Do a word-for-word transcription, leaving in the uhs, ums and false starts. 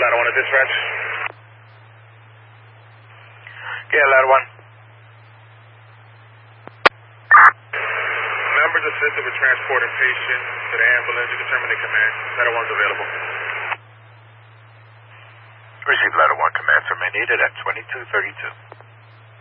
Ladder one to dispatch. Yeah, Ladder one. Members assisted with transporting patients to the ambulance. You can terminate command. Ladder one's available. Receive Ladder one, command from needed at twenty-two thirty-two.